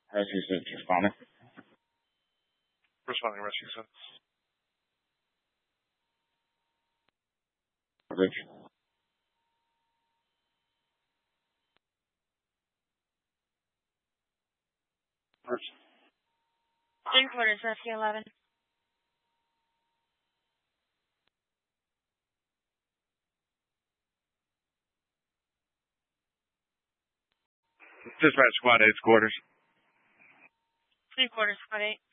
Rescue 6 responding. Responding, Rescue 6. Bridge. First. 3/4, Rescue 11. Dispatch Squad 8 quarters. 3/4, Squad 8.